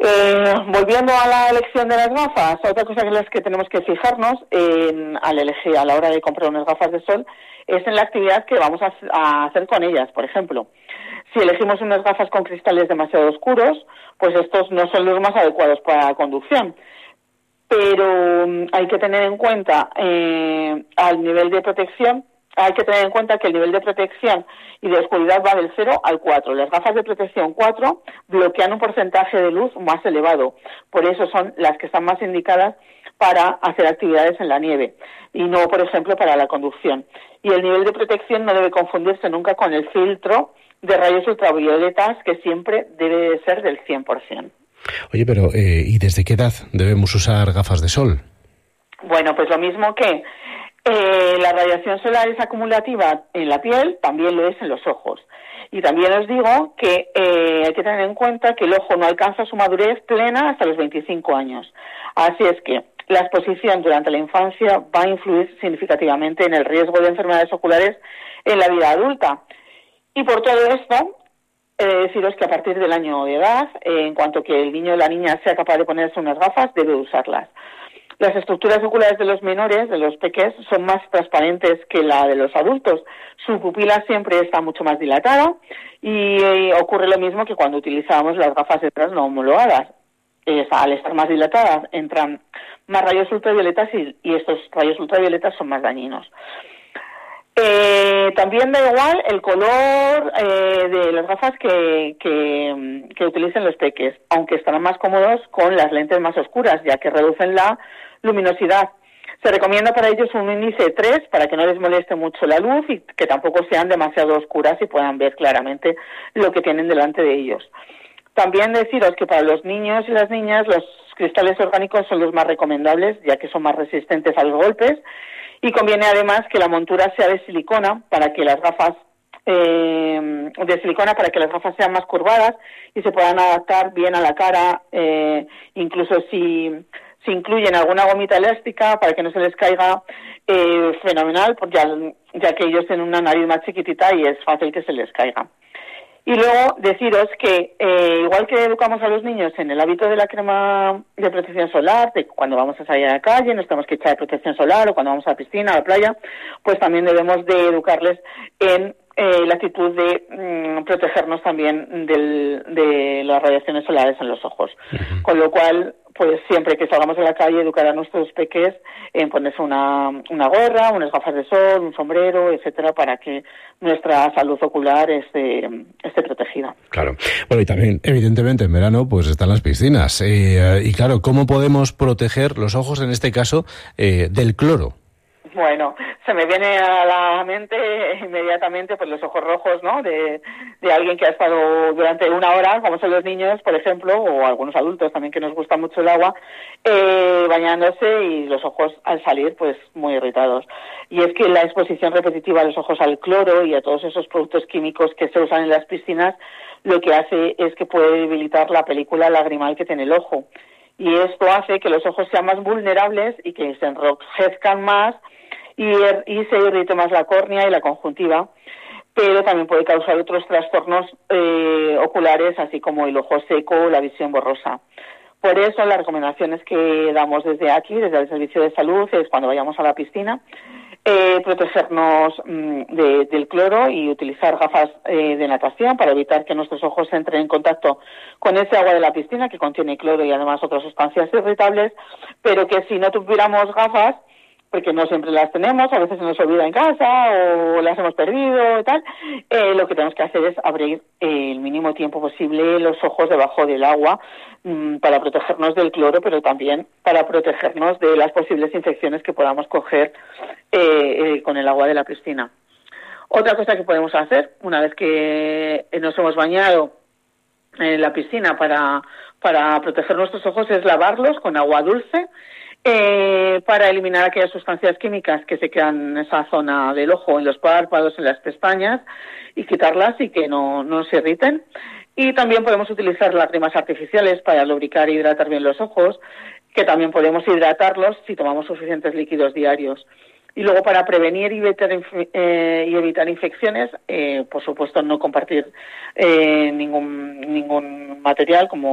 Volviendo a la elección de las gafas, otra cosa en las que tenemos que fijarnos al elegir a la hora de comprar unas gafas de sol es en la actividad que vamos a hacer con ellas. Por ejemplo, si elegimos unas gafas con cristales demasiado oscuros, pues estos no son los más adecuados para la conducción. Pero hay que tener en cuenta al nivel de protección. Hay que tener en cuenta que el nivel de protección y de oscuridad va del 0 al 4. Las gafas de protección 4 bloquean un porcentaje de luz más elevado. Por eso son las que están más indicadas para hacer actividades en la nieve y no, por ejemplo, para la conducción. Y el nivel de protección no debe confundirse nunca con el filtro de rayos ultravioletas, que siempre debe de ser del 100%. Oye, pero ¿y desde qué edad debemos usar gafas de sol? Bueno, pues lo mismo que la radiación solar es acumulativa en la piel, también lo es en los ojos. Y también os digo que hay que tener en cuenta que el ojo no alcanza su madurez plena hasta los 25 años. Así es que la exposición durante la infancia va a influir significativamente en el riesgo de enfermedades oculares en la vida adulta. Y por todo esto, deciros que a partir del año de edad, en cuanto que el niño o la niña sea capaz de ponerse unas gafas, debe usarlas. Las estructuras oculares de los menores, de los peques, son más transparentes que la de los adultos. Su pupila siempre está mucho más dilatada y ocurre lo mismo que cuando utilizábamos las gafas de tras no homologadas. Al estar más dilatadas entran más rayos ultravioletas y estos rayos ultravioletas son más dañinos. También da igual el color de las gafas que utilicen los peques, aunque estarán más cómodos con las lentes más oscuras, ya que reducen la luminosidad. Se recomienda para ellos un índice 3 para que no les moleste mucho la luz y que tampoco sean demasiado oscuras y puedan ver claramente lo que tienen delante de ellos. También deciros que para los niños y las niñas los cristales orgánicos son los más recomendables, ya que son más resistentes a los golpes. Y conviene además que la montura sea de silicona para que las gafas sean más curvadas y se puedan adaptar bien a la cara, incluso si incluyen alguna gomita elástica para que no se les caiga, fenomenal, porque ya que ellos tienen una nariz más chiquitita y es fácil que se les caiga. Y luego deciros que igual que educamos a los niños en el hábito de la crema de protección solar, de cuando vamos a salir a la calle nos tenemos que echar protección solar, o cuando vamos a la piscina, a la playa, pues también debemos de educarles en la actitud de protegernos también de las radiaciones solares en los ojos. Uh-huh. Con lo cual, pues siempre que salgamos a la calle, educar a nuestros peques en ponerse una gorra, unas gafas de sol, un sombrero, etcétera, para que nuestra salud ocular esté protegida. Claro. Bueno, y también, evidentemente, en verano, pues están las piscinas. Y claro, ¿cómo podemos proteger los ojos, en este caso, del cloro? Bueno, se me viene a la mente inmediatamente pues los ojos rojos, ¿no? De alguien que ha estado durante una hora, como son los niños, por ejemplo, o algunos adultos también que nos gusta mucho el agua, bañándose y los ojos al salir pues muy irritados. Y es que la exposición repetitiva de los ojos al cloro y a todos esos productos químicos que se usan en las piscinas lo que hace es que puede debilitar la película lagrimal que tiene el ojo. Y esto hace que los ojos sean más vulnerables y que se enrojezcan más y se irrite más la córnea y la conjuntiva, pero también puede causar otros trastornos oculares, así como el ojo seco o la visión borrosa. Por eso las recomendaciones que damos desde aquí, desde el Servicio de Salud, es cuando vayamos a la piscina, protegernos del cloro y utilizar gafas de natación para evitar que nuestros ojos entren en contacto con ese agua de la piscina que contiene cloro y además otras sustancias irritables, pero que si no tuviéramos gafas, porque no siempre las tenemos, a veces se nos olvida en casa o las hemos perdido y tal, lo que tenemos que hacer es abrir el mínimo tiempo posible los ojos debajo del agua para protegernos del cloro, pero también para protegernos de las posibles infecciones que podamos coger con el agua de la piscina. Otra cosa que podemos hacer, una vez que nos hemos bañado en la piscina para proteger nuestros ojos, es lavarlos con agua dulce, para eliminar aquellas sustancias químicas que se quedan en esa zona del ojo, en los párpados, en las pestañas, y quitarlas y que no se irriten. Y también podemos utilizar lágrimas artificiales para lubricar e hidratar bien los ojos, que también podemos hidratarlos si tomamos suficientes líquidos diarios. Y luego, para prevenir y evitar infecciones, por supuesto no compartir ningún material como